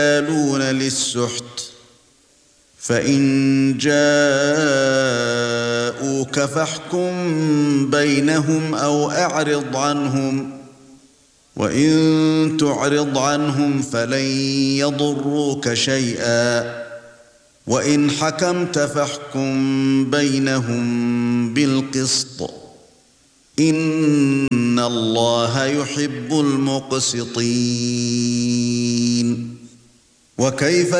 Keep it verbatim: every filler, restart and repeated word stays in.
يالون للسحت فإن جاءوك فاحكم بينهم أو أعرض عنهم وإن تعرض عنهم فلن يضروك شيئا وإن حكمت فاحكم بينهم بالقسط إن الله يحب المقسطين. وكيف